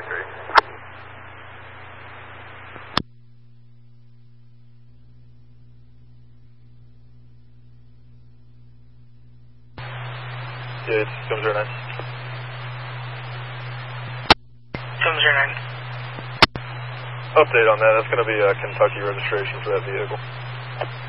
Yeah, it's 709. 709. Update on that. That's going to be a Kentucky registration for that vehicle.